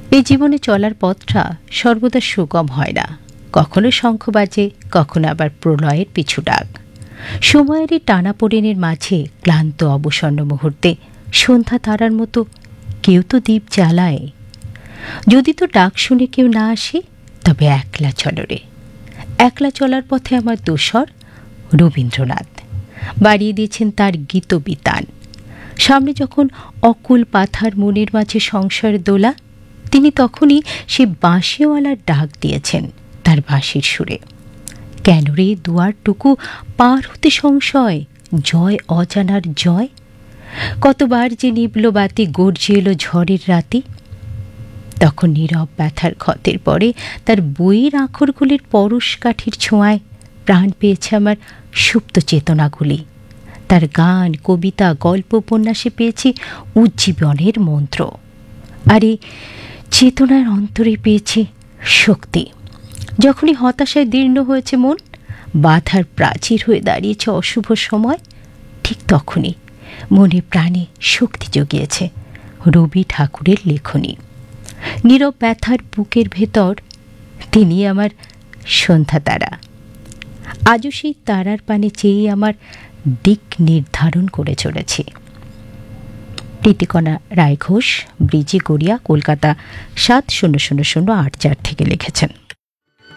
এই জীবনে চলার পথটা সর্বদা সুগম হয় না, কখনো শঙ্খ বাজে, কখনো আবার প্রলয়ের পিছু ডাক। সময়ের এই টানাপোড়েনের মাঝে ক্লান্ত অবসন্ন মুহূর্তে সন্ধ্যা তারার মতো কেউ তো দ্বীপ জ্বালায়। যদি তো ডাক শুনে কেউ না আসে, তবে একলা চলো রে। একলা চলার পথে আমার দোসর রবীন্দ্রনাথ বাড়িয়ে দিয়েছেন তার গীতবিতান। সামনে যখন অকুল পাথার মনের মাঝে সংসার দোলা, তিনি তখনই সে বাঁশিওয়ালার ডাক দিয়েছেন তার বাঁশির সুরে। কেন রে দুয়ারটুকু পার হতে সংশয়, জয় অজানার জয়। কতবার যে নিবল বাতি গর্জে এলো ঝড়ের রাতে। তখন নীরব ব্যথার ক্ষতের পরে তার বইয়ের আখরগুলির পরশ কাঠির ছোঁয়ায় প্রাণ পেয়েছে আমার সুপ্ত চেতনাগুলি। তার গান, কবিতা, গল্প, উপন্যাসে পেয়েছি উজ্জীবনের মন্ত্র। আর এই চেতনার অন্তরে পেয়েছি শক্তি। যখনই হতাশায় দীর্ণ হয়েছে মন, বাধার প্রাচীর হয়ে দাঁড়িয়েছে অশুভ সময়, ঠিক তখনই মনে প্রাণে শক্তি জগিয়েছে রবি ঠাকুরের লেখনী। নীরব ব্যথার বুকের ভেতর তিনি আমার সন্ধ্যা তারা। আজও সেই তারার পানে চেয়ে আমার দিক নির্ধারণ করে চলেছি। প্রীতিকণা রায় ঘোষ, ব্রিজি গড়িয়া, কলকাতা ৭০০০৮৪ থেকে লিখেছেন।